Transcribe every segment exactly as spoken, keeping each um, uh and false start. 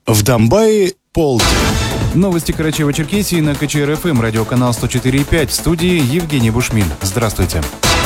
В Донбайе полдень. Новости Карачаево-Черкесии на ка че эр эф эм, радиоканал сто четыре и пять. В студии Евгений Бушмин. Здравствуйте.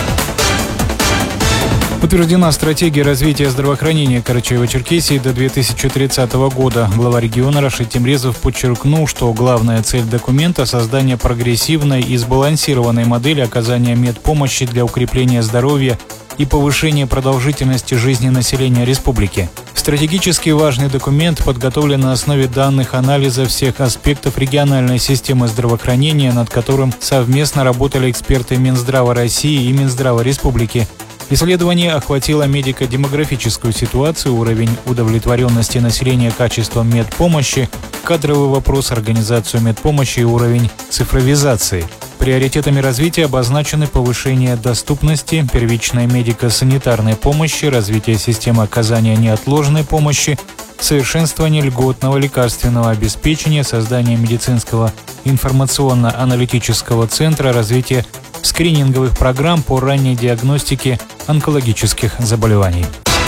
Утверждена стратегия развития здравоохранения Карачаево-Черкесии до две тысячи тридцатого года. Глава региона Рашид Темрезов подчеркнул, что главная цель документа – создание прогрессивной и сбалансированной модели оказания медпомощи для укрепления здоровья и повышения продолжительности жизни населения республики. Стратегически важный документ подготовлен на основе данных анализа всех аспектов региональной системы здравоохранения, над которым совместно работали эксперты Минздрава России и Минздрава Республики. Исследование охватило медико-демографическую ситуацию, уровень удовлетворенности населения качеством медпомощи, кадровый вопрос, организацию медпомощи и уровень цифровизации. Приоритетами развития обозначены повышение доступности, первичной медико-санитарной помощи, развитие системы оказания неотложной помощи, совершенствование льготного лекарственного обеспечения, создание медицинского информационно-аналитического центра, развитие скрининговых программ по ранней диагностике онкологических заболеваний.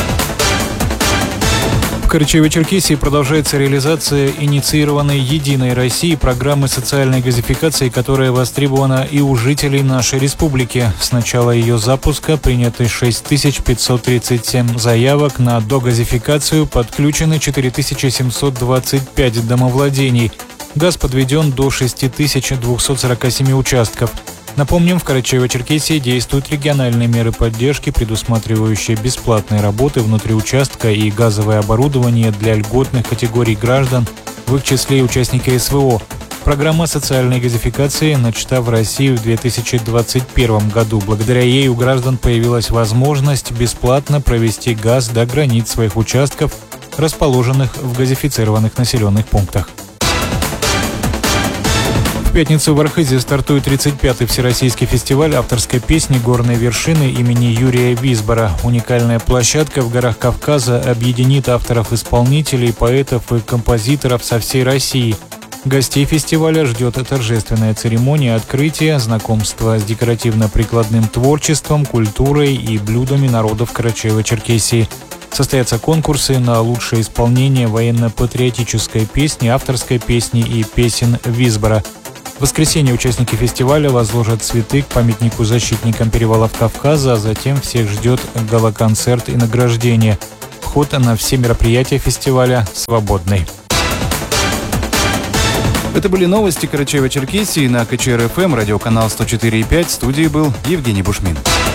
В Карачаево-Черкесии продолжается реализация инициированной «Единой России» программы социальной газификации, которая востребована и у жителей нашей республики. С начала ее запуска приняты шесть тысяч пятьсот тридцать семь заявок на догазификацию, подключены четыре тысячи семьсот двадцать пять домовладений. Газ подведен до шесть тысяч двести сорок семь участков. Напомним, в Карачаево-Черкесии действуют региональные меры поддержки, предусматривающие бесплатные работы внутри участка и газовое оборудование для льготных категорий граждан, в их числе и участники эс вэ о. Программа социальной газификации начата в России в две тысячи двадцать первом году. Благодаря ей у граждан появилась возможность бесплатно провести газ до границ своих участков, расположенных в газифицированных населенных пунктах. В пятницу в Архызе стартует тридцать пятый Всероссийский фестиваль авторской песни «Горные вершины» имени Юрия Визбора. Уникальная площадка в горах Кавказа объединит авторов-исполнителей, поэтов и композиторов со всей России. Гостей фестиваля ждет торжественная церемония открытия, знакомство с декоративно-прикладным творчеством, культурой и блюдами народов Карачаево-Черкесии. Состоятся конкурсы на лучшее исполнение военно-патриотической песни, авторской песни и песен Визбора. В воскресенье участники фестиваля возложат цветы к памятнику защитникам перевалов Кавказа, а затем всех ждет гала-концерт и награждение. Вход на все мероприятия фестиваля свободный. Это были новости Карачаево-Черкесии на ка че эр эф эм, радиоканал сто четыре и пять. В студии был Евгений Бушмин.